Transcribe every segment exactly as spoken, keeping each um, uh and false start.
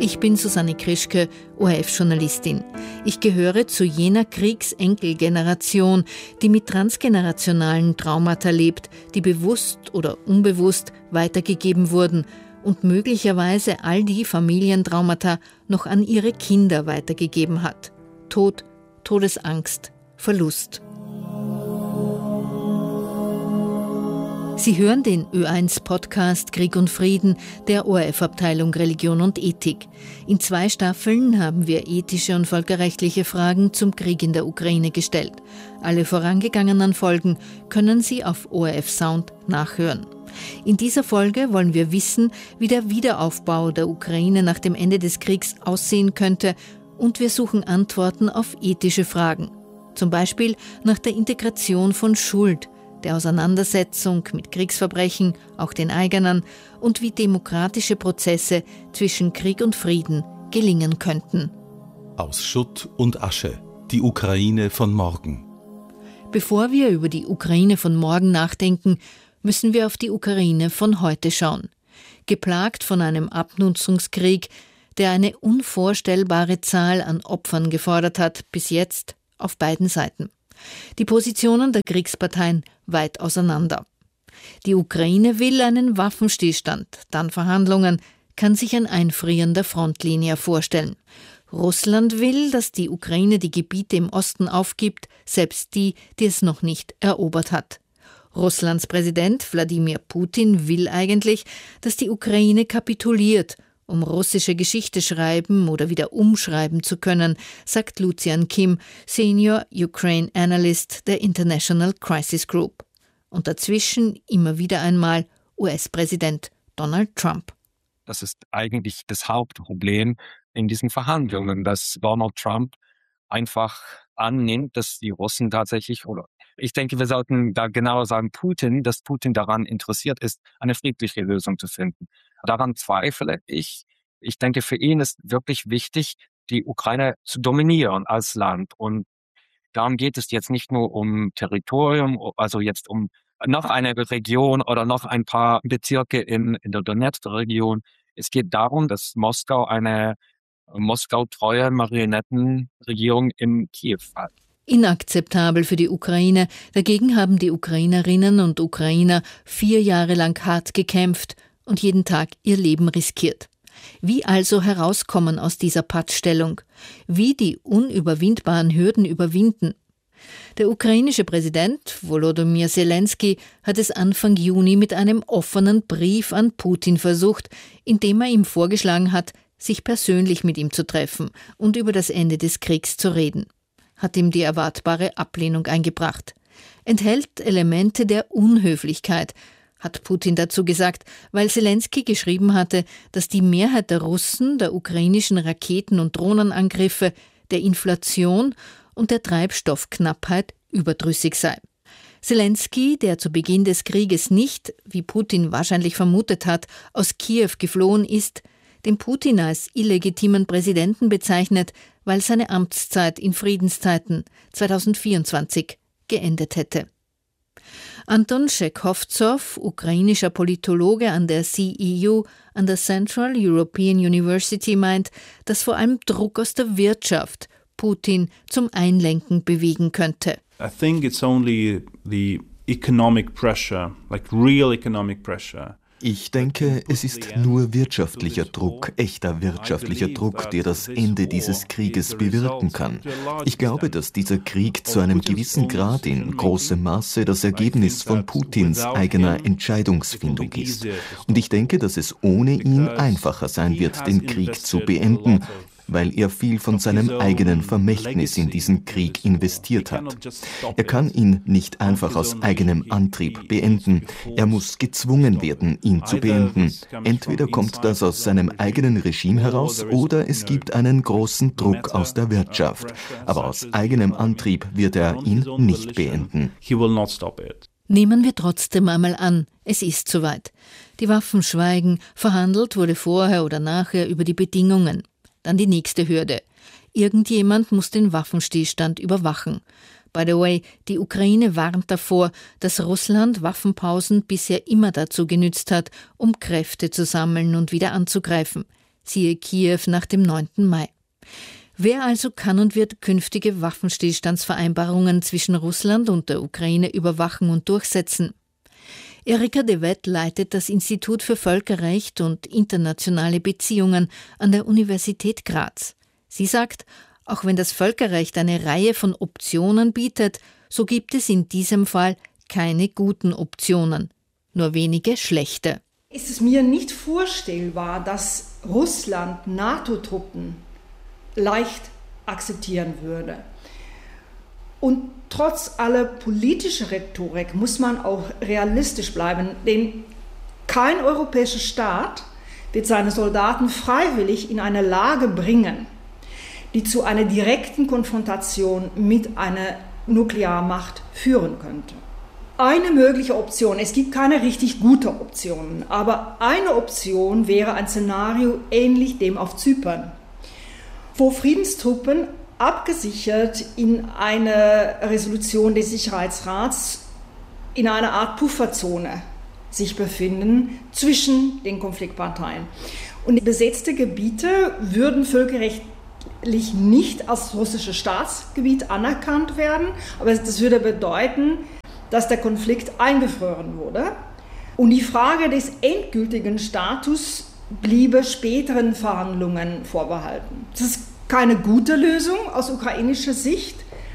Ich bin Susanne Krischke, O R F-Journalistin. Ich gehöre zu jener Kriegsenkelgeneration, die mit transgenerationalen Traumata lebt, die bewusst oder unbewusst weitergegeben wurden und möglicherweise all die Familientraumata noch an ihre Kinder weitergegeben hat. Tod, Todesangst, Verlust. Sie hören den Ö eins Podcast Krieg und Frieden der O R F-Abteilung Religion und Ethik. In zwei Staffeln haben wir ethische und völkerrechtliche Fragen zum Krieg in der Ukraine gestellt. Alle vorangegangenen Folgen können Sie auf O R F Sound nachhören. In dieser Folge wollen wir wissen, wie der Wiederaufbau der Ukraine nach dem Ende des Kriegs aussehen könnte, und wir suchen Antworten auf ethische Fragen. Zum Beispiel nach der Integration von Schuld, der Auseinandersetzung mit Kriegsverbrechen, auch den eigenen, und wie demokratische Prozesse zwischen Krieg und Frieden gelingen könnten. Aus Schutt und Asche, die Ukraine von morgen. Bevor wir über die Ukraine von morgen nachdenken, müssen wir auf die Ukraine von heute schauen. Geplagt von einem Abnutzungskrieg, der eine unvorstellbare Zahl an Opfern gefordert hat, bis jetzt auf beiden Seiten. Die Positionen der Kriegsparteien weit auseinander. Die Ukraine will einen Waffenstillstand, dann Verhandlungen, kann sich ein Einfrieren der Frontlinie vorstellen. Russland will, dass die Ukraine die Gebiete im Osten aufgibt, selbst die, die es noch nicht erobert hat. Russlands Präsident Wladimir Putin will eigentlich, dass die Ukraine kapituliert, um russische Geschichte schreiben oder wieder umschreiben zu können, sagt Lucian Kim, Senior Ukraine Analyst der International Crisis Group. Und dazwischen immer wieder einmal U S-Präsident Donald Trump. Das ist eigentlich das Hauptproblem in diesen Verhandlungen, dass Donald Trump einfach annimmt, dass die Russen tatsächlich, oder ich denke, wir sollten da genauer sagen, Putin, dass Putin daran interessiert ist, eine friedliche Lösung zu finden. Daran zweifle ich. Ich denke, für ihn ist wirklich wichtig, die Ukraine zu dominieren als Land. Und darum geht es jetzt nicht nur um Territorium, also jetzt um noch eine Region oder noch ein paar Bezirke in, in der Donetsk-Region. Es geht darum, dass Moskau eine Moskau-treue Marionettenregierung in Kiew hat. Inakzeptabel für die Ukraine. Dagegen haben die Ukrainerinnen und Ukrainer vier Jahre lang hart gekämpft und jeden Tag ihr Leben riskiert. Wie also herauskommen aus dieser Pattstellung? Wie die unüberwindbaren Hürden überwinden? Der ukrainische Präsident Volodymyr Zelensky hat es Anfang Juni mit einem offenen Brief an Putin versucht, in dem er ihm vorgeschlagen hat, sich persönlich mit ihm zu treffen und über das Ende des Kriegs zu reden. Hat ihm die erwartbare Ablehnung eingebracht. Enthält Elemente der Unhöflichkeit, hat Putin dazu gesagt, weil Zelensky geschrieben hatte, dass die Mehrheit der Russen der ukrainischen Raketen- und Drohnenangriffe, der Inflation und der Treibstoffknappheit überdrüssig sei. Zelensky, der zu Beginn des Krieges nicht, wie Putin wahrscheinlich vermutet hat, aus Kiew geflohen ist, den Putin als illegitimen Präsidenten bezeichnet, weil seine Amtszeit in Friedenszeiten zweitausendvierundzwanzig geendet hätte. Anton Tschekhowzow, ukrainischer Politologe an der C E U, an der Central European University, meint, dass vor allem Druck aus der Wirtschaft Putin zum Einlenken bewegen könnte. I think it's only the economic pressure, like real economic pressure. Ich denke, es ist nur wirtschaftlicher Druck, echter wirtschaftlicher Druck, der das Ende dieses Krieges bewirken kann. Ich glaube, dass dieser Krieg zu einem gewissen Grad in großem Maße das Ergebnis von Putins eigener Entscheidungsfindung ist. Und ich denke, dass es ohne ihn einfacher sein wird, den Krieg zu beenden, weil er viel von seinem eigenen Vermächtnis in diesen Krieg investiert hat. Er kann ihn nicht einfach aus eigenem Antrieb beenden. Er muss gezwungen werden, ihn zu beenden. Entweder kommt das aus seinem eigenen Regime heraus oder es gibt einen großen Druck aus der Wirtschaft. Aber aus eigenem Antrieb wird er ihn nicht beenden. Nehmen wir trotzdem einmal an, es ist soweit. Die Waffen schweigen, verhandelt wurde vorher oder nachher über die Bedingungen. Dann die nächste Hürde. Irgendjemand muss den Waffenstillstand überwachen. By the way, die Ukraine warnt davor, dass Russland Waffenpausen bisher immer dazu genützt hat, um Kräfte zu sammeln und wieder anzugreifen. Siehe Kiew nach dem neunten Mai. Wer also kann und wird künftige Waffenstillstandsvereinbarungen zwischen Russland und der Ukraine überwachen und durchsetzen? Erika de Wet leitet das Institut für Völkerrecht und internationale Beziehungen an der Universität Graz. Sie sagt, auch wenn das Völkerrecht eine Reihe von Optionen bietet, so gibt es in diesem Fall keine guten Optionen, nur wenige schlechte. Ist es mir nicht vorstellbar, dass Russland NATO-Truppen leicht akzeptieren würde. Und trotz aller politischer Rhetorik muss man auch realistisch bleiben, denn kein europäischer Staat wird seine Soldaten freiwillig in eine Lage bringen, die zu einer direkten Konfrontation mit einer Nuklearmacht führen könnte. Eine mögliche Option, es gibt keine richtig gute Optionen, aber eine Option wäre ein Szenario ähnlich dem auf Zypern, wo Friedenstruppen abgesichert in einer Resolution des Sicherheitsrats in einer Art Pufferzone sich befinden zwischen den Konfliktparteien. Und die besetzten Gebiete würden völkerrechtlich nicht als russisches Staatsgebiet anerkannt werden, aber das würde bedeuten, dass der Konflikt eingefroren wurde. Und die Frage des endgültigen Status bliebe späteren Verhandlungen vorbehalten. Das ist keine gute Lösung aus ukrainischer Sicht,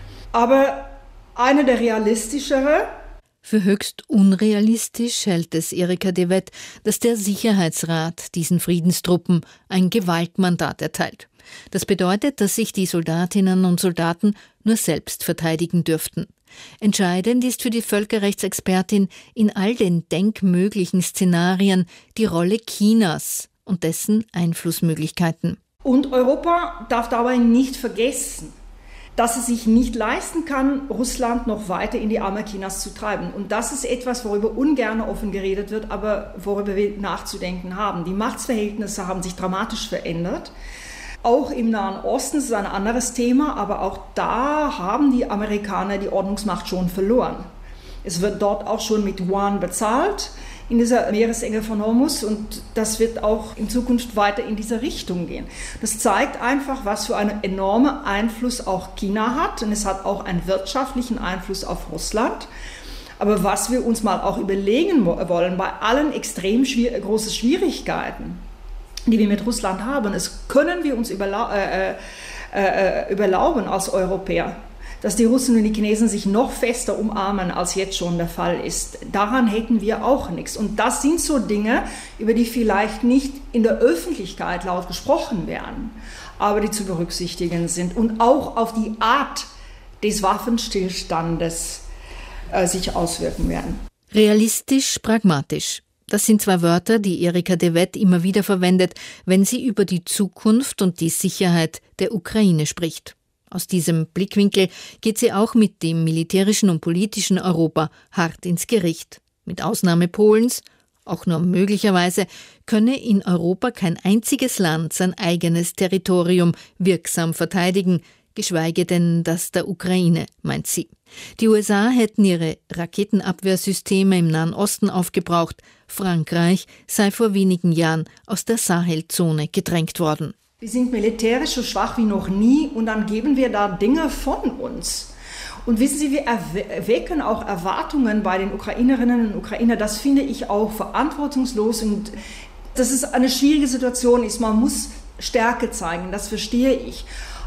aber eine der realistischeren. Für höchst unrealistisch hält es Erika de Wet, dass der Sicherheitsrat diesen Friedenstruppen ein Gewaltmandat erteilt. Das bedeutet, dass sich die Soldatinnen und Soldaten nur selbst verteidigen dürften. Entscheidend ist für die Völkerrechtsexpertin in all den denkmöglichen Szenarien die Rolle Chinas und dessen Einflussmöglichkeiten. Und Europa darf dabei nicht vergessen, dass es sich nicht leisten kann, Russland noch weiter in die Arme Chinas zu treiben. Und das ist etwas, worüber ungern offen geredet wird, aber worüber wir nachzudenken haben. Die Machtsverhältnisse haben sich dramatisch verändert. Auch im Nahen Osten ist es ein anderes Thema, aber auch da haben die Amerikaner die Ordnungsmacht schon verloren. Es wird dort auch schon mit Yuan bezahlt in dieser Meeresenge von Hormuz und das wird auch in Zukunft weiter in diese Richtung gehen. Das zeigt einfach, was für einen enormen Einfluss auch China hat und es hat auch einen wirtschaftlichen Einfluss auf Russland. Aber was wir uns mal auch überlegen wollen, bei allen extrem schwier- großen Schwierigkeiten, die wir mit Russland haben, es können wir uns überla- äh, äh, überlauben als Europäer, dass die Russen und die Chinesen sich noch fester umarmen, als jetzt schon der Fall ist. Daran hätten wir auch nichts. Und das sind so Dinge, über die vielleicht nicht in der Öffentlichkeit laut gesprochen werden, aber die zu berücksichtigen sind und auch auf die Art des Waffenstillstandes äh, sich auswirken werden. Realistisch, pragmatisch. Das sind zwei Wörter, die Erika de Wet immer wieder verwendet, wenn sie über die Zukunft und die Sicherheit der Ukraine spricht. Aus diesem Blickwinkel geht sie auch mit dem militärischen und politischen Europa hart ins Gericht. Mit Ausnahme Polens, auch nur möglicherweise, könne in Europa kein einziges Land sein eigenes Territorium wirksam verteidigen, geschweige denn das der Ukraine, meint sie. Die U S A hätten ihre Raketenabwehrsysteme im Nahen Osten aufgebraucht, Frankreich sei vor wenigen Jahren aus der Sahelzone gedrängt worden. Wir sind militärisch so schwach wie noch nie und dann geben wir da Dinge von uns. Und wissen Sie, wir erwecken auch Erwartungen bei den Ukrainerinnen und Ukrainern. Das finde ich auch verantwortungslos und dass es eine schwierige Situation ist. Man muss Stärke zeigen, das verstehe ich.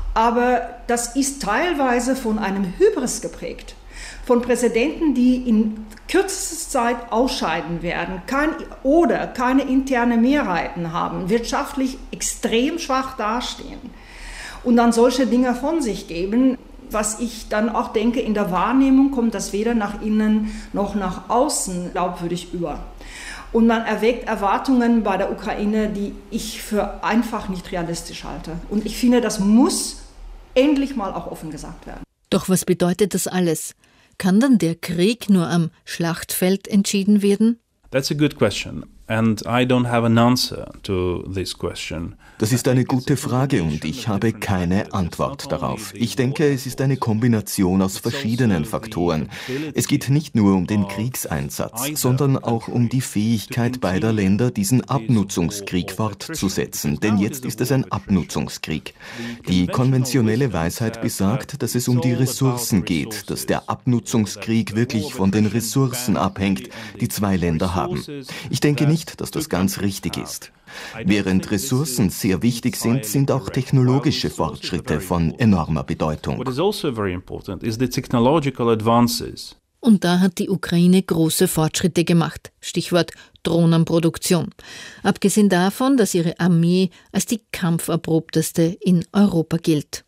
Aber das ist teilweise von einem Hybris geprägt. Von Präsidenten, die in kürzester Zeit ausscheiden werden kein, oder keine interne Mehrheiten haben, wirtschaftlich extrem schwach dastehen und dann solche Dinge von sich geben, was ich dann auch denke, in der Wahrnehmung kommt das weder nach innen noch nach außen glaubwürdig über. Und man erweckt Erwartungen bei der Ukraine, die ich für einfach nicht realistisch halte. Und ich finde, das muss endlich mal auch offen gesagt werden. Doch was bedeutet das alles? Kann dann der Krieg nur am Schlachtfeld entschieden werden? That's a good question. And I don't have an answer to this question. Das ist eine gute Frage und ich habe keine Antwort darauf. Ich denke, es ist eine Kombination aus verschiedenen Faktoren. Es geht nicht nur um den Kriegseinsatz, sondern auch um die Fähigkeit beider Länder, diesen Abnutzungskrieg fortzusetzen. Denn jetzt ist es ein Abnutzungskrieg. Die konventionelle Weisheit besagt, dass es um die Ressourcen geht, dass der Abnutzungskrieg wirklich von den Ressourcen abhängt, die zwei Länder haben. Ich denke nicht, dass das ganz richtig ist. Während Ressourcen sehr wichtig sind, sind auch technologische Fortschritte von enormer Bedeutung. Und da hat die Ukraine große Fortschritte gemacht. Stichwort Drohnenproduktion. Abgesehen davon, dass ihre Armee als die kampferprobteste in Europa gilt.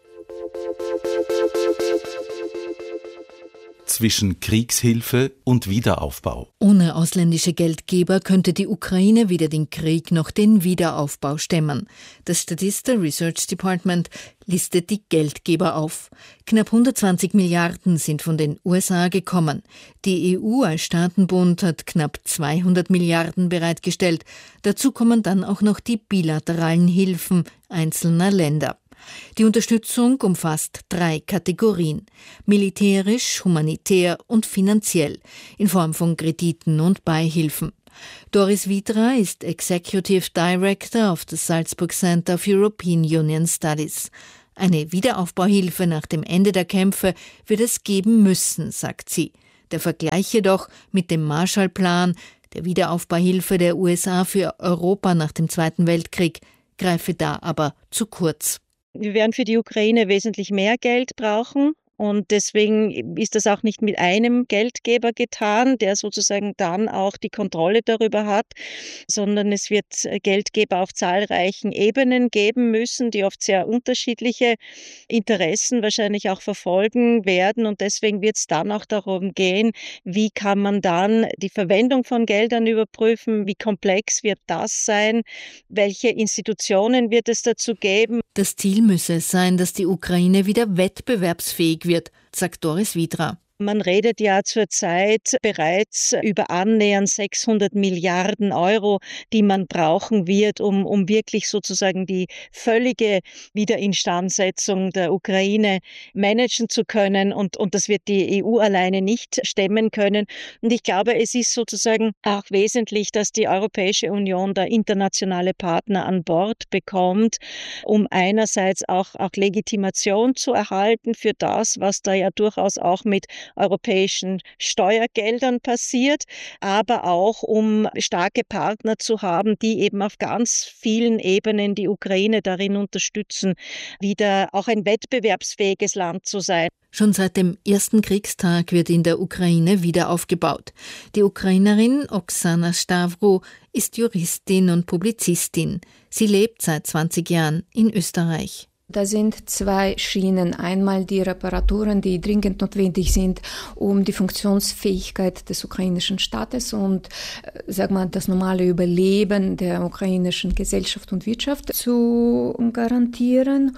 Zwischen Kriegshilfe und Wiederaufbau. Ohne ausländische Geldgeber könnte die Ukraine weder den Krieg noch den Wiederaufbau stemmen. Das Statista Research Department listet die Geldgeber auf. Knapp hundertzwanzig Milliarden sind von den U S A gekommen. Die E U als Staatenbund hat knapp zweihundert Milliarden bereitgestellt. Dazu kommen dann auch noch die bilateralen Hilfen einzelner Länder. Die Unterstützung umfasst drei Kategorien: militärisch, humanitär und finanziell, in Form von Krediten und Beihilfen. Doris Vitra ist Executive Director of the Salzburg Center of European Union Studies. Eine Wiederaufbauhilfe nach dem Ende der Kämpfe wird es geben müssen, sagt sie. Der Vergleich jedoch mit dem Marshallplan, der Wiederaufbauhilfe der U S A für Europa nach dem Zweiten Weltkrieg, greife da aber zu kurz. Wir werden für die Ukraine wesentlich mehr Geld brauchen. Und deswegen ist das auch nicht mit einem Geldgeber getan, der sozusagen dann auch die Kontrolle darüber hat, sondern es wird Geldgeber auf zahlreichen Ebenen geben müssen, die oft sehr unterschiedliche Interessen wahrscheinlich auch verfolgen werden. Und deswegen wird es dann auch darum gehen, wie kann man dann die Verwendung von Geldern überprüfen, wie komplex wird das sein, welche Institutionen wird es dazu geben. Das Ziel müsse es sein, dass die Ukraine wieder wettbewerbsfähig wird, sagt Doris Vitra. Man redet ja zurzeit bereits über annähernd sechshundert Milliarden Euro, die man brauchen wird, um, um wirklich sozusagen die völlige Wiederinstandsetzung der Ukraine managen zu können. Und, und das wird die E U alleine nicht stemmen können. Und ich glaube, es ist sozusagen auch wesentlich, dass die Europäische Union da internationale Partner an Bord bekommt, um einerseits auch, auch Legitimation zu erhalten für das, was da ja durchaus auch mit europäischen Steuergeldern passiert, aber auch um starke Partner zu haben, die eben auf ganz vielen Ebenen die Ukraine darin unterstützen, wieder auch ein wettbewerbsfähiges Land zu sein. Schon seit dem ersten Kriegstag wird in der Ukraine wieder aufgebaut. Die Ukrainerin Oksana Stavro ist Juristin und Publizistin. Sie lebt seit zwanzig Jahren in Österreich. Da sind zwei Schienen. Einmal die Reparaturen, die dringend notwendig sind, um die Funktionsfähigkeit des ukrainischen Staates und sag mal, das normale Überleben der ukrainischen Gesellschaft und Wirtschaft zu garantieren.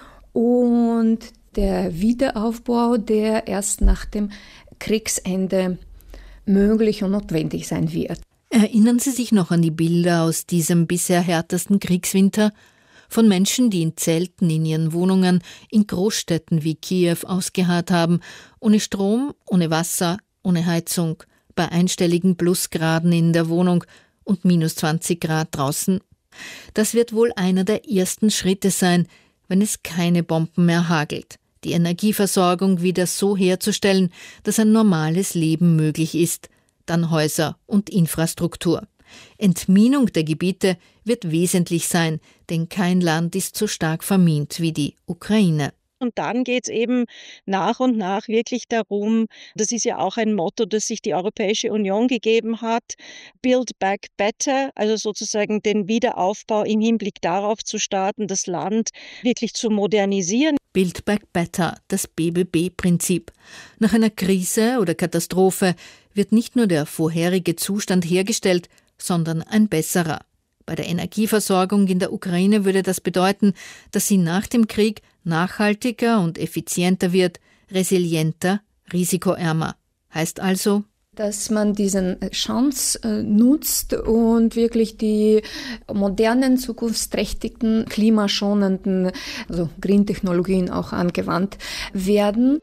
Und der Wiederaufbau, der erst nach dem Kriegsende möglich und notwendig sein wird. Erinnern Sie sich noch an die Bilder aus diesem bisher härtesten Kriegswinter? Von Menschen, die in Zelten in ihren Wohnungen in Großstädten wie Kiew ausgeharrt haben, ohne Strom, ohne Wasser, ohne Heizung, bei einstelligen Plusgraden in der Wohnung und minus zwanzig Grad draußen. Das wird wohl einer der ersten Schritte sein, wenn es keine Bomben mehr hagelt, die Energieversorgung wieder so herzustellen, dass ein normales Leben möglich ist, dann Häuser und Infrastruktur. Entminung der Gebiete wird wesentlich sein, denn kein Land ist so stark vermint wie die Ukraine. Und dann geht es eben nach und nach wirklich darum, das ist ja auch ein Motto, das sich die Europäische Union gegeben hat, Build Back Better, also sozusagen den Wiederaufbau im Hinblick darauf zu starten, das Land wirklich zu modernisieren. Build Back Better, das B B B-Prinzip. Nach einer Krise oder Katastrophe wird nicht nur der vorherige Zustand hergestellt, sondern ein besserer. Bei der Energieversorgung in der Ukraine würde das bedeuten, dass sie nach dem Krieg nachhaltiger und effizienter wird, resilienter, risikoärmer. Heißt also Dass man diesen Chance äh, nutzt und wirklich die modernen, zukunftsträchtigen, klimaschonenden, also Green-Technologien auch angewandt werden.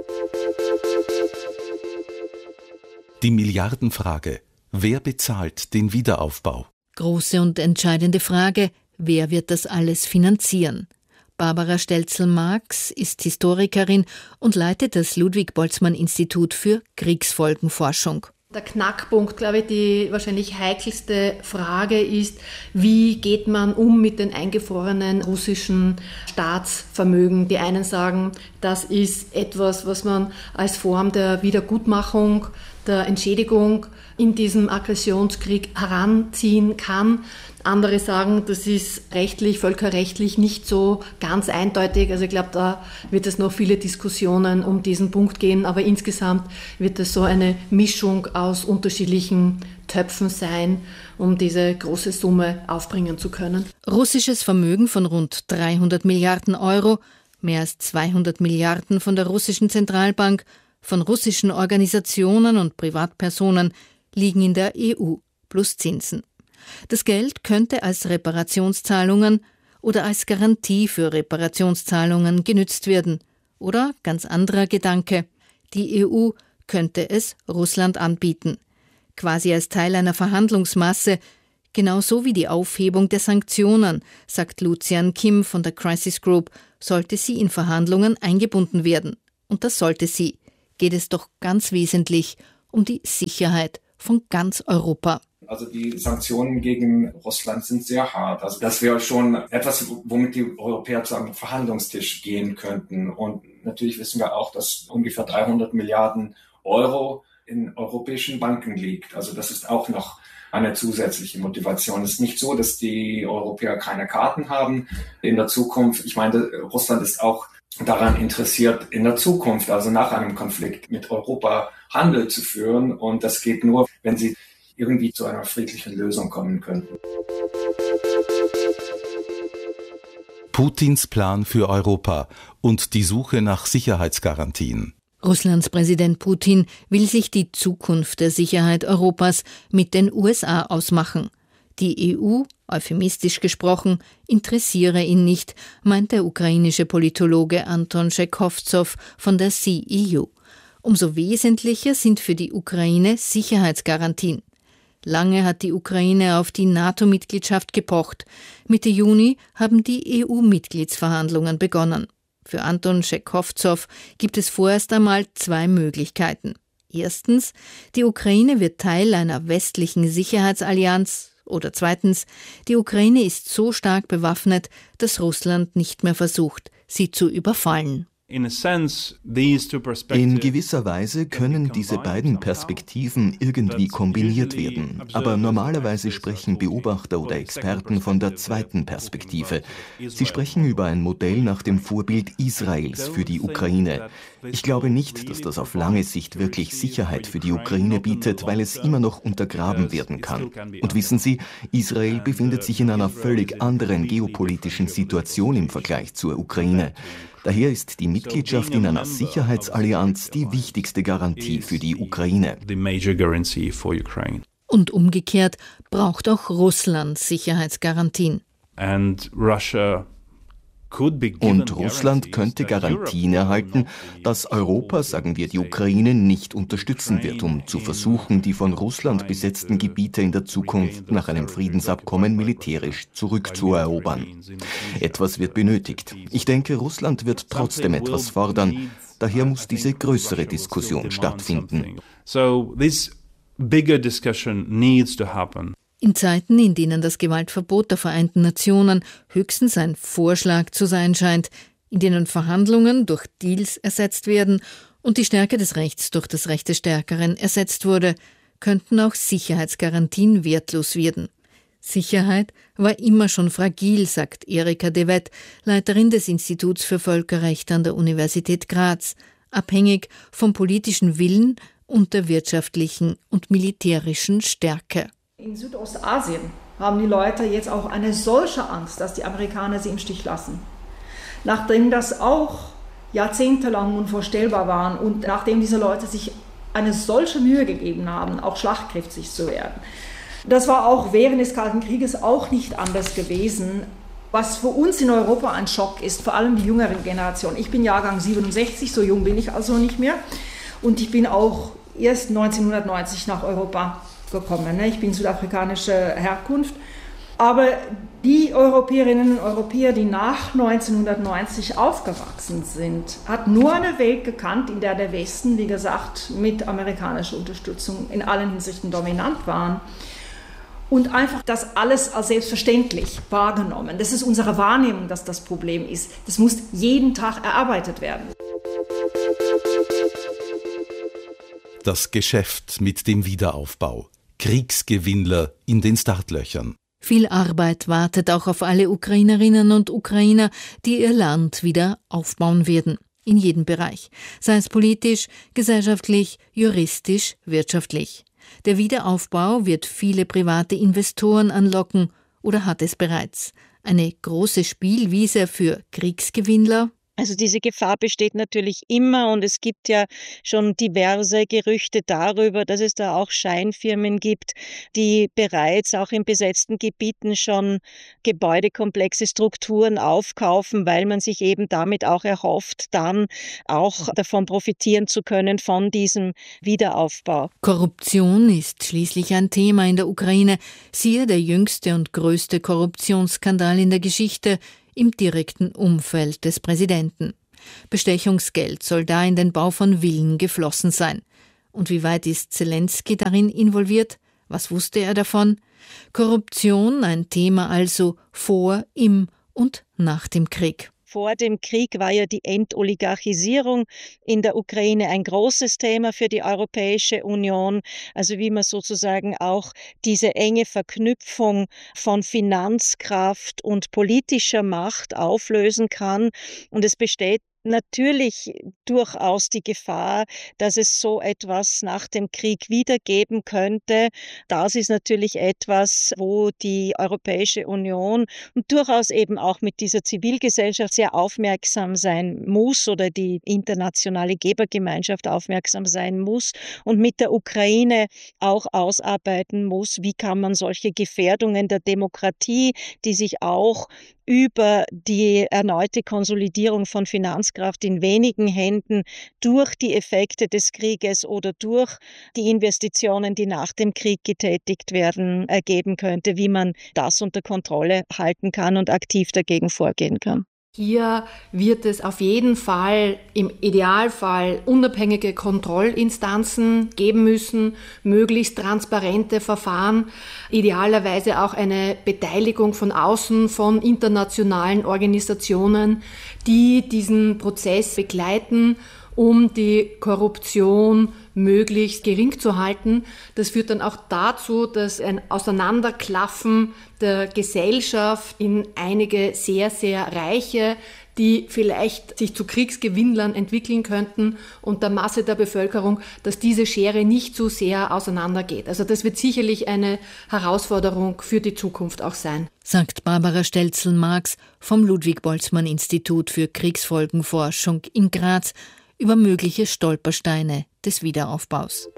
Die Milliardenfrage: Wer bezahlt den Wiederaufbau? Große und entscheidende Frage: Wer wird das alles finanzieren? Barbara Stelzel-Marx ist Historikerin und leitet das Ludwig-Boltzmann-Institut für Kriegsfolgenforschung. Der Knackpunkt, glaube ich, die wahrscheinlich heikelste Frage ist, wie geht man um mit den eingefrorenen russischen Staatsvermögen? Die einen sagen, das ist etwas, was man als Form der Wiedergutmachung, der Entschädigung in diesem Aggressionskrieg heranziehen kann. Andere sagen, das ist rechtlich, völkerrechtlich nicht so ganz eindeutig. Also ich glaube, da wird es noch viele Diskussionen um diesen Punkt gehen. Aber insgesamt wird es so eine Mischung aus unterschiedlichen Töpfen sein, um diese große Summe aufbringen zu können. Russisches Vermögen von rund dreihundert Milliarden Euro, mehr als zweihundert Milliarden von der russischen Zentralbank, von russischen Organisationen und Privatpersonen liegen in der E U plus Zinsen. Das Geld könnte als Reparationszahlungen oder als Garantie für Reparationszahlungen genützt werden. Oder, ganz anderer Gedanke, die E U könnte es Russland anbieten. Quasi als Teil einer Verhandlungsmasse, genauso wie die Aufhebung der Sanktionen, sagt Lucian Kim von der Crisis Group, sollte sie in Verhandlungen eingebunden werden. Und das sollte sie. Geht es doch ganz wesentlich um die Sicherheit von ganz Europa. Also die Sanktionen gegen Russland sind sehr hart. Also das wäre schon etwas, womit die Europäer zu einem Verhandlungstisch gehen könnten. Und natürlich wissen wir auch, dass ungefähr dreihundert Milliarden Euro in europäischen Banken liegt. Also das ist auch noch eine zusätzliche Motivation. Es ist nicht so, dass die Europäer keine Karten haben in der Zukunft. Ich meine, Russland ist auch daran interessiert, in der Zukunft, also nach einem Konflikt mit Europa Handel zu führen. Und das geht nur, wenn sie irgendwie zu einer friedlichen Lösung kommen könnten. Putins Plan für Europa und die Suche nach Sicherheitsgarantien. Russlands Präsident Putin will sich die Zukunft der Sicherheit Europas mit den U S A ausmachen. Die E U, euphemistisch gesprochen, interessiere ihn nicht, meint der ukrainische Politologe Anton Tschekovzow von der C E U. Umso wesentlicher sind für die Ukraine Sicherheitsgarantien. Lange hat die Ukraine auf die NATO-Mitgliedschaft gepocht. Mitte Juni haben die E U-Mitgliedsverhandlungen begonnen. Für Anton Tschekovzow gibt es vorerst einmal zwei Möglichkeiten. Erstens, die Ukraine wird Teil einer westlichen Sicherheitsallianz. Oder zweitens, die Ukraine ist so stark bewaffnet, dass Russland nicht mehr versucht, sie zu überfallen. In gewisser Weise können diese beiden Perspektiven irgendwie kombiniert werden. Aber normalerweise sprechen Beobachter oder Experten von der zweiten Perspektive. Sie sprechen über ein Modell nach dem Vorbild Israels für die Ukraine. Ich glaube nicht, dass das auf lange Sicht wirklich Sicherheit für die Ukraine bietet, weil es immer noch untergraben werden kann. Und wissen Sie, Israel befindet sich in einer völlig anderen geopolitischen Situation im Vergleich zur Ukraine. Daher ist die Mitgliedschaft in einer Sicherheitsallianz die wichtigste Garantie für die Ukraine. Und umgekehrt braucht auch Russland Sicherheitsgarantien. And Russia Und Russland könnte Garantien erhalten, dass Europa, sagen wir die Ukraine, nicht unterstützen wird, um zu versuchen, die von Russland besetzten Gebiete in der Zukunft nach einem Friedensabkommen militärisch zurückzuerobern. Etwas wird benötigt. Ich denke, Russland wird trotzdem etwas fordern. Daher muss diese größere Diskussion stattfinden. So this bigger discussion needs to happen. In Zeiten, in denen das Gewaltverbot der Vereinten Nationen höchstens ein Vorschlag zu sein scheint, in denen Verhandlungen durch Deals ersetzt werden und die Stärke des Rechts durch das Recht des Stärkeren ersetzt wurde, könnten auch Sicherheitsgarantien wertlos werden. Sicherheit war immer schon fragil, sagt Erika de Wet, Leiterin des Instituts für Völkerrecht an der Universität Graz, abhängig vom politischen Willen und der wirtschaftlichen und militärischen Stärke. In Südostasien haben die Leute jetzt auch eine solche Angst, dass die Amerikaner sie im Stich lassen. Nachdem das auch jahrzehntelang unvorstellbar war und nachdem diese Leute sich eine solche Mühe gegeben haben, auch schlagkräftig zu werden. Das war auch während des Kalten Krieges auch nicht anders gewesen. Was für uns in Europa ein Schock ist, vor allem die jüngere Generation. Ich bin Jahrgang siebenundsechzig, so jung bin ich also nicht mehr. Und ich bin auch erst neunzehnhundertneunzig nach Europa gekommen. Ich bin südafrikanischer Herkunft. Aber die Europäerinnen und Europäer, die nach neunzehnhundertneunzig aufgewachsen sind, hat nur eine Welt gekannt, in der der Westen, wie gesagt, mit amerikanischer Unterstützung in allen Hinsichten dominant war. Und einfach das alles als selbstverständlich wahrgenommen. Das ist unsere Wahrnehmung, dass das Problem ist. Das muss jeden Tag erarbeitet werden. Das Geschäft mit dem Wiederaufbau. Kriegsgewinnler in den Startlöchern. Viel Arbeit wartet auch auf alle Ukrainerinnen und Ukrainer, die ihr Land wieder aufbauen werden. In jedem Bereich. Sei es politisch, gesellschaftlich, juristisch, wirtschaftlich. Der Wiederaufbau wird viele private Investoren anlocken oder hat es bereits. Eine große Spielwiese für Kriegsgewinnler? Also diese Gefahr besteht natürlich immer und es gibt ja schon diverse Gerüchte darüber, dass es da auch Scheinfirmen gibt, die bereits auch in besetzten Gebieten schon Gebäudekomplexe, Strukturen aufkaufen, weil man sich eben damit auch erhofft, dann auch davon profitieren zu können von diesem Wiederaufbau. Korruption ist schließlich ein Thema in der Ukraine. Siehe der jüngste und größte Korruptionsskandal in der Geschichte, im direkten Umfeld des Präsidenten. Bestechungsgeld soll da in den Bau von Villen geflossen sein. Und wie weit ist Zelensky darin involviert? Was wusste er davon? Korruption, ein Thema also vor, im und nach dem Krieg. Vor dem Krieg war ja die Entoligarchisierung in der Ukraine ein großes Thema für die Europäische Union. Also wie man sozusagen auch diese enge Verknüpfung von Finanzkraft und politischer Macht auflösen kann. Und es besteht natürlich durchaus die Gefahr, dass es so etwas nach dem Krieg wieder geben könnte. Das ist natürlich etwas, wo die Europäische Union und durchaus eben auch mit dieser Zivilgesellschaft sehr aufmerksam sein muss oder die internationale Gebergemeinschaft aufmerksam sein muss und mit der Ukraine auch ausarbeiten muss, wie kann man solche Gefährdungen der Demokratie, die sich auch über die erneute Konsolidierung von Finanzkraft in wenigen Händen durch die Effekte des Krieges oder durch die Investitionen, die nach dem Krieg getätigt werden, ergeben könnte, wie man das unter Kontrolle halten kann und aktiv dagegen vorgehen kann. Hier wird es auf jeden Fall im Idealfall unabhängige Kontrollinstanzen geben müssen, möglichst transparente Verfahren, idealerweise auch eine Beteiligung von außen von internationalen Organisationen, die diesen Prozess begleiten, um die Korruption möglichst gering zu halten. Das führt dann auch dazu, dass ein Auseinanderklaffen der Gesellschaft in einige sehr, sehr reiche, die vielleicht sich zu Kriegsgewinnlern entwickeln könnten und der Masse der Bevölkerung, dass diese Schere nicht so sehr auseinandergeht. Also das wird sicherlich eine Herausforderung für die Zukunft auch sein. Sagt Barbara Stelzel-Marx vom Ludwig-Boltzmann-Institut für Kriegsfolgenforschung in Graz über mögliche Stolpersteine des Wiederaufbaus.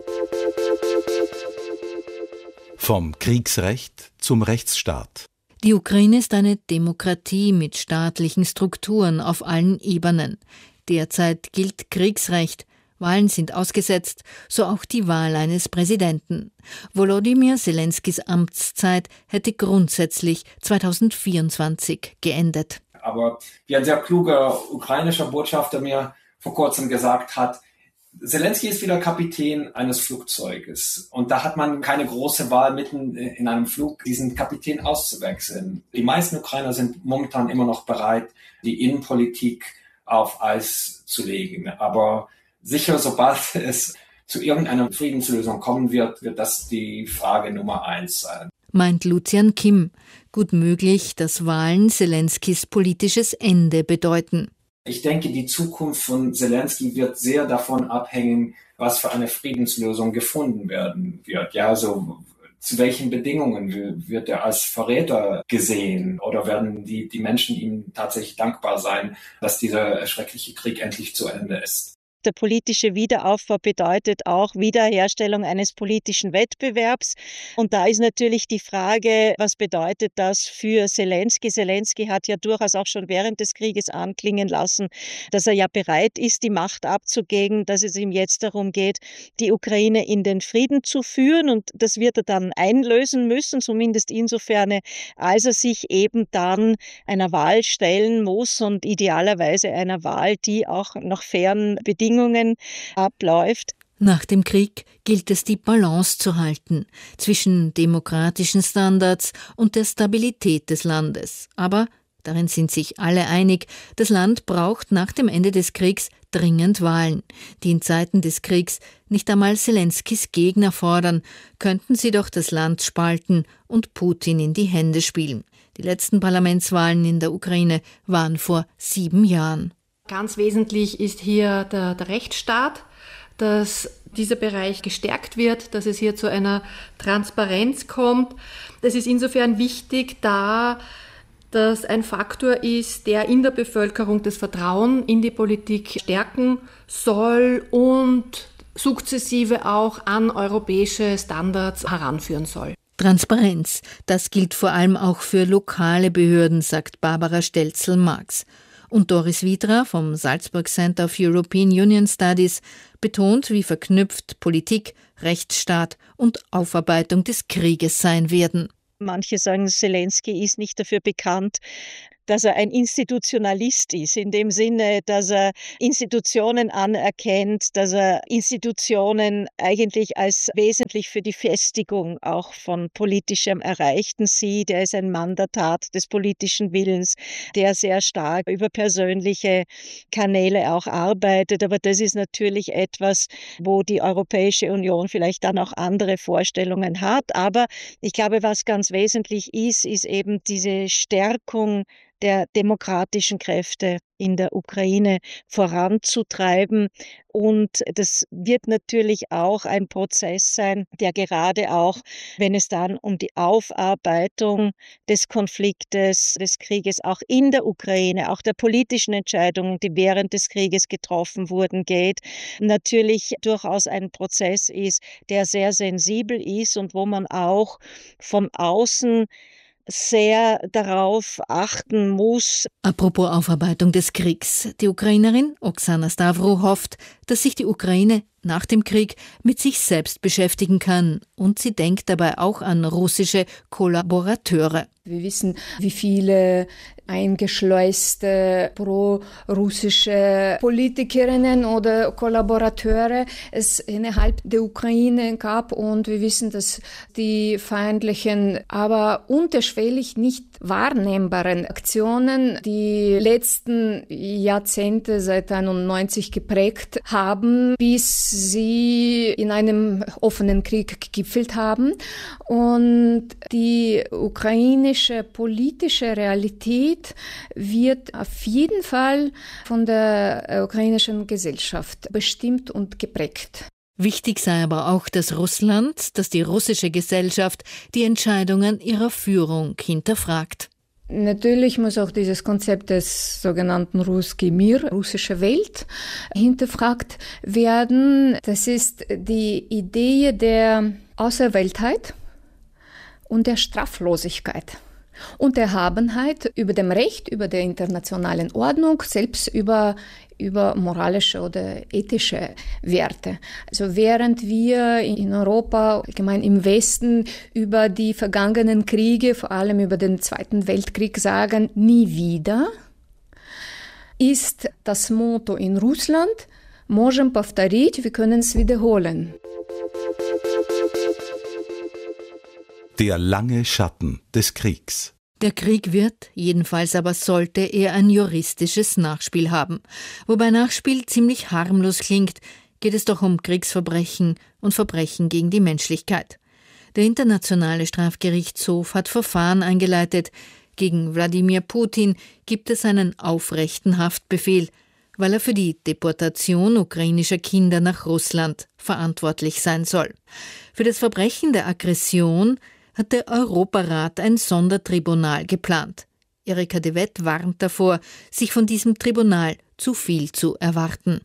Vom Kriegsrecht zum Rechtsstaat. Die Ukraine ist eine Demokratie mit staatlichen Strukturen auf allen Ebenen. Derzeit gilt Kriegsrecht. Wahlen sind ausgesetzt, so auch die Wahl eines Präsidenten. Volodymyr Zelenskys Amtszeit hätte grundsätzlich zweitausendvierundzwanzig geendet. Aber wie ein sehr kluger ukrainischer Botschafter mir vor kurzem gesagt hat, Zelensky ist wieder Kapitän eines Flugzeuges und da hat man keine große Wahl, mitten in einem Flug diesen Kapitän auszuwechseln. Die meisten Ukrainer sind momentan immer noch bereit, die Innenpolitik auf Eis zu legen. Aber sicher, sobald es zu irgendeiner Friedenslösung kommen wird, wird das die Frage Nummer eins sein. Meint Lucian Kim. Gut möglich, dass Wahlen Zelenskys politisches Ende bedeuten. Ich denke, die Zukunft von Zelensky wird sehr davon abhängen, was für eine Friedenslösung gefunden werden wird. Ja, also zu welchen Bedingungen wird er als Verräter gesehen oder werden die, die Menschen ihm tatsächlich dankbar sein, dass dieser schreckliche Krieg endlich zu Ende ist? Der politische Wiederaufbau bedeutet auch Wiederherstellung eines politischen Wettbewerbs. Und da ist natürlich die Frage, was bedeutet das für Zelensky? Zelensky hat ja durchaus auch schon während des Krieges anklingen lassen, dass er ja bereit ist, die Macht abzugeben, dass es ihm jetzt darum geht, die Ukraine in den Frieden zu führen. Und das wird er dann einlösen müssen, zumindest insofern, als er sich eben dann einer Wahl stellen muss und idealerweise einer Wahl, die auch nach fairen Bedingungen abläuft. Nach dem Krieg gilt es, die Balance zu halten zwischen demokratischen Standards und der Stabilität des Landes. Aber, darin sind sich alle einig, das Land braucht nach dem Ende des Kriegs dringend Wahlen. Die in Zeiten des Kriegs nicht einmal Zelenskys Gegner fordern, könnten sie doch das Land spalten und Putin in die Hände spielen. Die letzten Parlamentswahlen in der Ukraine waren vor sieben Jahren. Ganz wesentlich ist hier der, der Rechtsstaat, dass dieser Bereich gestärkt wird, dass es hier zu einer Transparenz kommt. Das ist insofern wichtig, da das ein Faktor ist, der in der Bevölkerung das Vertrauen in die Politik stärken soll und sukzessive auch an europäische Standards heranführen soll. Transparenz, das gilt vor allem auch für lokale Behörden, sagt Barbara Stelzel-Marx. Und Doris Widra vom Salzburg Center of European Union Studies betont, wie verknüpft Politik, Rechtsstaat und Aufarbeitung des Krieges sein werden. Manche sagen, Zelensky ist nicht dafür bekannt, dass er ein Institutionalist ist, in dem Sinne, dass er Institutionen anerkennt, dass er Institutionen eigentlich als wesentlich für die Festigung auch von politischem Erreichten sieht. Er ist ein Mann der Tat, des politischen Willens, der sehr stark über persönliche Kanäle auch arbeitet. Aber das ist natürlich etwas, wo die Europäische Union vielleicht dann auch andere Vorstellungen hat. Aber ich glaube, was ganz wesentlich ist, ist eben diese Stärkung der demokratischen Kräfte in der Ukraine voranzutreiben. Und das wird natürlich auch ein Prozess sein, der gerade auch, wenn es dann um die Aufarbeitung des Konfliktes, des Krieges auch in der Ukraine, auch der politischen Entscheidungen, die während des Krieges getroffen wurden, geht, natürlich durchaus ein Prozess ist, der sehr sensibel ist und wo man auch vom Außen sehr darauf achten muss. Apropos Aufarbeitung des Kriegs. Die Ukrainerin Oksana Stavro hofft, dass sich die Ukraine nach dem Krieg mit sich selbst beschäftigen kann. Und sie denkt dabei auch an russische Kollaborateure. Wir wissen, wie viele eingeschleuste pro-russische Politikerinnen oder Kollaborateure es innerhalb der Ukraine gab. Und wir wissen, dass die feindlichen, aber unterschwellig nicht wahrnehmbaren Aktionen die letzten Jahrzehnte seit einundneunzig geprägt haben, bis sie in einem offenen Krieg gegipfelt haben. Und die ukrainische politische Realität wird auf jeden Fall von der ukrainischen Gesellschaft bestimmt und geprägt. Wichtig sei aber auch, dass Russland, dass die russische Gesellschaft die Entscheidungen ihrer Führung hinterfragt. Natürlich muss auch dieses Konzept des sogenannten Russki Mir, russische Welt, hinterfragt werden. Das ist die Idee der Auserwähltheit und der Straflosigkeit und Erhabenheit über dem Recht, über der internationalen Ordnung, selbst über über moralische oder ethische Werte. Also während wir in Europa, allgemein im Westen, über die vergangenen Kriege, vor allem über den Zweiten Weltkrieg sagen, nie wieder, ist das Motto in Russland, можем повторить, wir können es wiederholen. Der lange Schatten des Kriegs. Der Krieg wird, jedenfalls aber sollte er ein juristisches Nachspiel haben. Wobei Nachspiel ziemlich harmlos klingt, geht es doch um Kriegsverbrechen und Verbrechen gegen die Menschlichkeit. Der Internationale Strafgerichtshof hat Verfahren eingeleitet. Gegen Wladimir Putin gibt es einen aufrechten Haftbefehl, weil er für die Deportation ukrainischer Kinder nach Russland verantwortlich sein soll. Für das Verbrechen der Aggression hat der Europarat ein Sondertribunal geplant. Erika de Wett warnt davor, sich von diesem Tribunal zu viel zu erwarten.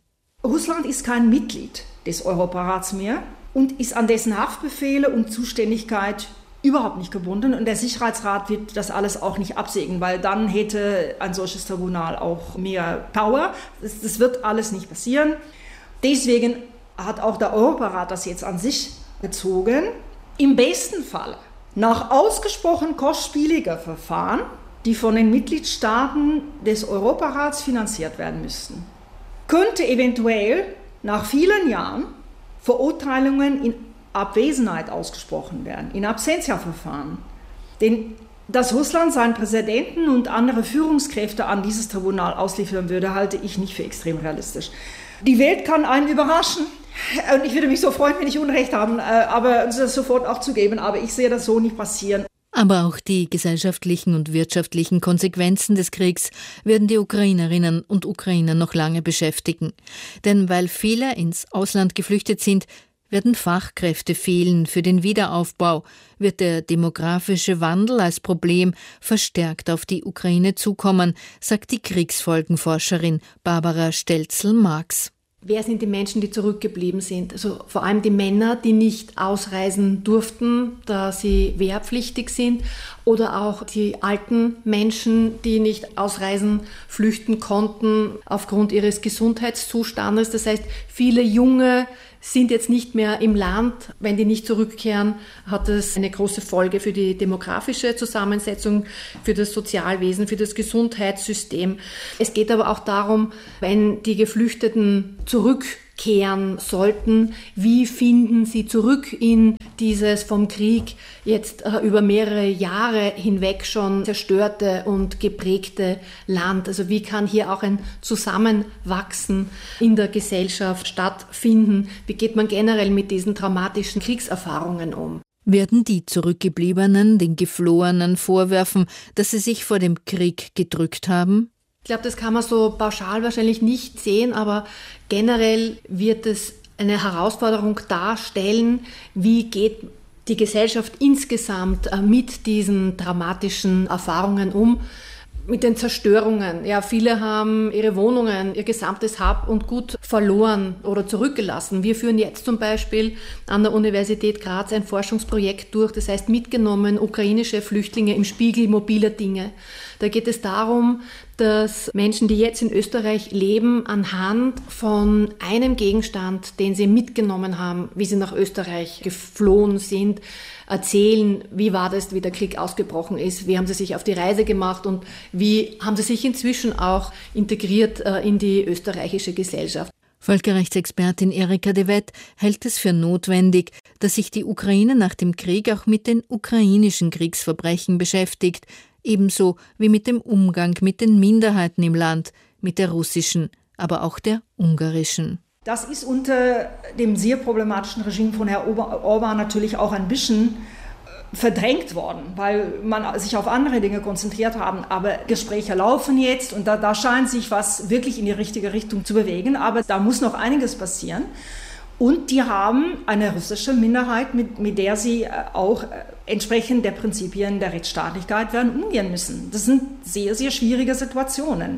Russland ist kein Mitglied des Europarats mehr und ist an dessen Haftbefehle und Zuständigkeit überhaupt nicht gebunden. Und der Sicherheitsrat wird das alles auch nicht absegnen, weil dann hätte ein solches Tribunal auch mehr Power. Das, das wird alles nicht passieren. Deswegen hat auch der Europarat das jetzt an sich gezogen. Im besten Fall nach ausgesprochen kostspieliger Verfahren, die von den Mitgliedstaaten des Europarats finanziert werden müssten, könnte eventuell nach vielen Jahren Verurteilungen in Abwesenheit ausgesprochen werden, in Absentia-Verfahren. Denn dass Russland seinen Präsidenten und andere Führungskräfte an dieses Tribunal ausliefern würde, halte ich nicht für extrem realistisch. Die Welt kann einen überraschen und ich würde mich so freuen, wenn ich Unrecht habe, aber das sofort auch zugeben, aber ich sehe das so nicht passieren. Aber auch die gesellschaftlichen und wirtschaftlichen Konsequenzen des Kriegs werden die Ukrainerinnen und Ukrainer noch lange beschäftigen. Denn weil viele ins Ausland geflüchtet sind, werden Fachkräfte fehlen für den Wiederaufbau, wird der demografische Wandel als Problem verstärkt auf die Ukraine zukommen, sagt die Kriegsfolgenforscherin Barbara Stelzel-Marx. Wer sind die Menschen, die zurückgeblieben sind? Also vor allem die Männer, die nicht ausreisen durften, da sie wehrpflichtig sind, oder auch die alten Menschen, die nicht ausreisen, flüchten konnten aufgrund ihres Gesundheitszustandes. Das heißt, viele Junge sind jetzt nicht mehr im Land. Wenn die nicht zurückkehren, hat das eine große Folge für die demografische Zusammensetzung, für das Sozialwesen, für das Gesundheitssystem. Es geht aber auch darum, wenn die Geflüchteten zurückkehren sollten, wie finden sie zurück in dieses vom Krieg jetzt äh, über mehrere Jahre hinweg schon zerstörte und geprägte Land. Also wie kann hier auch ein Zusammenwachsen in der Gesellschaft stattfinden? Wie geht man generell mit diesen traumatischen Kriegserfahrungen um? Werden die Zurückgebliebenen den Geflohenen vorwerfen, dass sie sich vor dem Krieg gedrückt haben? Ich glaube, das kann man so pauschal wahrscheinlich nicht sehen, aber generell wird es eine Herausforderung darstellen, wie geht die Gesellschaft insgesamt mit diesen dramatischen Erfahrungen um, mit den Zerstörungen. Ja, viele haben ihre Wohnungen, ihr gesamtes Hab und Gut verloren oder zurückgelassen. Wir führen jetzt zum Beispiel an der Universität Graz ein Forschungsprojekt durch, das heißt mitgenommen ukrainische Flüchtlinge im Spiegel mobiler Dinge. Da geht es darum, dass Menschen, die jetzt in Österreich leben, anhand von einem Gegenstand, den sie mitgenommen haben, wie sie nach Österreich geflohen sind, erzählen, wie war das, wie der Krieg ausgebrochen ist, wie haben sie sich auf die Reise gemacht und wie haben sie sich inzwischen auch integriert in die österreichische Gesellschaft. Völkerrechtsexpertin Erika de Wet hält es für notwendig, dass sich die Ukraine nach dem Krieg auch mit den ukrainischen Kriegsverbrechen beschäftigt, ebenso wie mit dem Umgang mit den Minderheiten im Land, mit der russischen, aber auch der ungarischen. Das ist unter dem sehr problematischen Regime von Herrn Orbán natürlich auch ein bisschen verdrängt worden, weil man sich auf andere Dinge konzentriert haben. Aber Gespräche laufen jetzt und da, da scheint sich was wirklich in die richtige Richtung zu bewegen. Aber da muss noch einiges passieren. Und die haben eine russische Minderheit, mit, mit der sie auch entsprechend der Prinzipien der Rechtsstaatlichkeit werden umgehen müssen. Das sind sehr, sehr schwierige Situationen.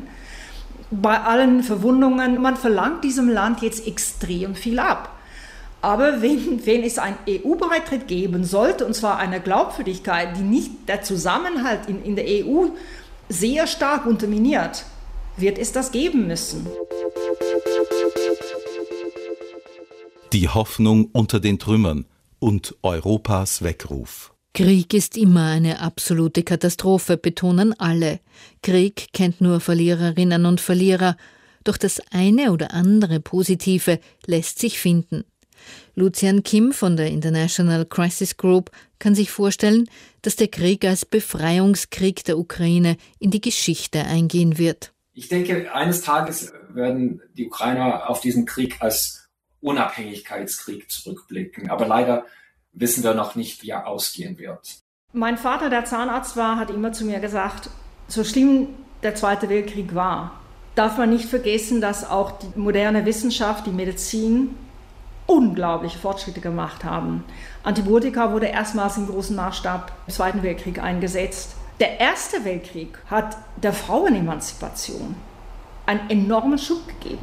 Bei allen Verwundungen, man verlangt diesem Land jetzt extrem viel ab. Aber wenn, wenn es einen E U-Beitritt geben sollte, und zwar eine Glaubwürdigkeit, die nicht der Zusammenhalt in, in der E U sehr stark unterminiert, wird es das geben müssen. Die Hoffnung unter den Trümmern und Europas Weckruf. Krieg ist immer eine absolute Katastrophe, betonen alle. Krieg kennt nur Verliererinnen und Verlierer, doch das eine oder andere Positive lässt sich finden. Lucian Kim von der International Crisis Group kann sich vorstellen, dass der Krieg als Befreiungskrieg der Ukraine in die Geschichte eingehen wird. Ich denke, eines Tages werden die Ukrainer auf diesen Krieg als Unabhängigkeitskrieg zurückblicken. Aber leider wissen wir noch nicht, wie er ausgehen wird. Mein Vater, der Zahnarzt war, hat immer zu mir gesagt, so schlimm der Zweite Weltkrieg war, darf man nicht vergessen, dass auch die moderne Wissenschaft, die Medizin, unglaubliche Fortschritte gemacht haben. Antibiotika wurde erstmals im großen Maßstab im Zweiten Weltkrieg eingesetzt. Der Erste Weltkrieg hat der Frauenemanzipation einen enormen Schub gegeben.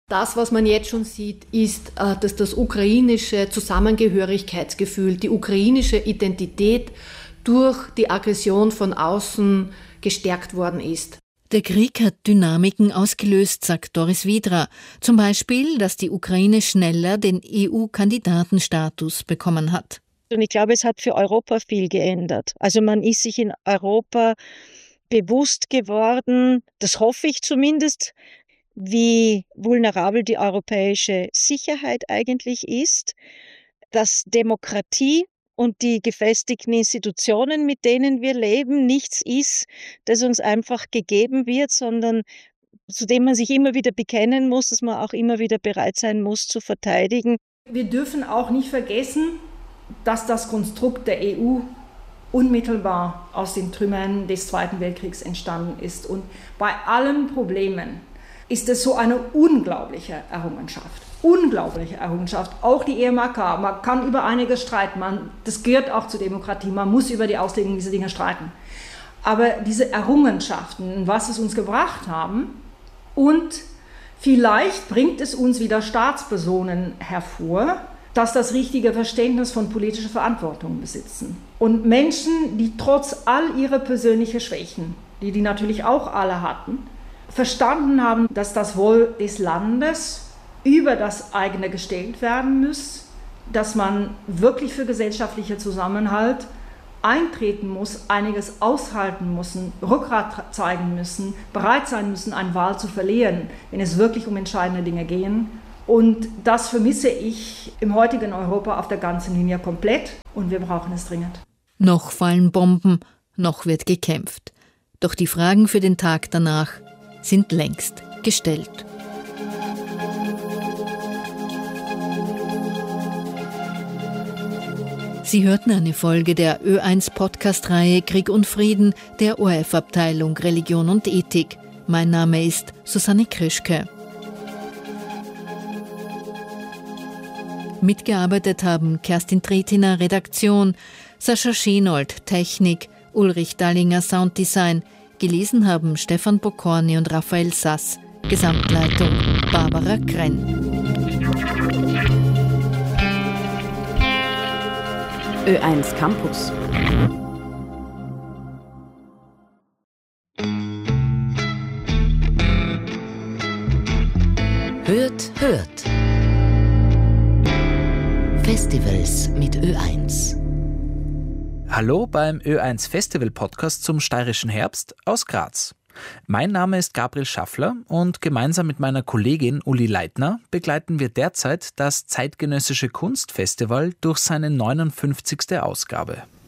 Das, was man jetzt schon sieht, ist, dass das ukrainische Zusammengehörigkeitsgefühl, die ukrainische Identität durch die Aggression von außen gestärkt worden ist. Der Krieg hat Dynamiken ausgelöst, sagt Doris Widra. Zum Beispiel, dass die Ukraine schneller den E U-Kandidatenstatus bekommen hat. Und ich glaube, es hat für Europa viel geändert. Also man ist sich in Europa bewusst geworden, das hoffe ich zumindest, wie vulnerabel die europäische Sicherheit eigentlich ist, dass Demokratie und die gefestigten Institutionen, mit denen wir leben, nichts ist, das uns einfach gegeben wird, sondern zu dem man sich immer wieder bekennen muss, dass man auch immer wieder bereit sein muss zu verteidigen. Wir dürfen auch nicht vergessen, dass das Konstrukt der E U unmittelbar aus den Trümmern des Zweiten Weltkriegs entstanden ist. Und bei allen Problemen ist es so eine unglaubliche Errungenschaft. Unglaubliche Errungenschaft. Auch die E M A K. Man kann über einiges streiten. Man, das gehört auch zur Demokratie. Man muss über die Auslegung dieser Dinge streiten. Aber diese Errungenschaften, was es uns gebracht haben, und vielleicht bringt es uns wieder Staatspersonen hervor, dass das richtige Verständnis von politischer Verantwortung besitzen. Und Menschen, die trotz all ihrer persönlichen Schwächen, die die natürlich auch alle hatten, verstanden haben, dass das Wohl des Landes über das eigene gestellt werden muss, dass man wirklich für gesellschaftlicher Zusammenhalt eintreten muss, einiges aushalten muss, Rückgrat zeigen müssen, bereit sein müssen, eine Wahl zu verlieren, wenn es wirklich um entscheidende Dinge gehen. Und das vermisse ich im heutigen Europa auf der ganzen Linie komplett und wir brauchen es dringend. Noch fallen Bomben, noch wird gekämpft. Doch die Fragen für den Tag danach sind längst gestellt. Sie hörten eine Folge der Ö eins Podcast-Reihe Krieg und Frieden der O R F-Abteilung Religion und Ethik. Mein Name ist Susanne Krischke. Mitgearbeitet haben Kerstin Tretiner, Redaktion, Sascha Schenold, Technik, Ulrich Dallinger, Sounddesign. Gelesen haben Stefan Bokorny und Raphael Sass. Gesamtleitung Barbara Krenn. Ö eins Campus. Hört, hört. Festivals mit Ö eins. Hallo beim Ö eins Festival Podcast zum steirischen Herbst aus Graz. Mein Name ist Gabriel Schaffler und gemeinsam mit meiner Kollegin Uli Leitner begleiten wir derzeit das Zeitgenössische Kunstfestival durch seine neunundfünfzigste Ausgabe.